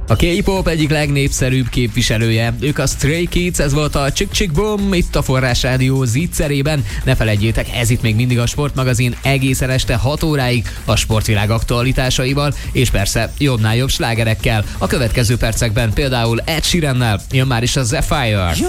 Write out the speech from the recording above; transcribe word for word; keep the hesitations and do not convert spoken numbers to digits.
A K-pop egyik legnépszerűbb képviselője, ők a Stray Kids, ez volt a Chick Chick Boom, itt a Forrás Rádió zicserében. Ne felejtjétek, ez itt még mindig a Sportmagazin egészen este hat óráig a sportvilág aktualitásaival, és persze jobbnál jobb slágerekkel. A következő percekben például Ed Sheerannel jön már is a Zephyr.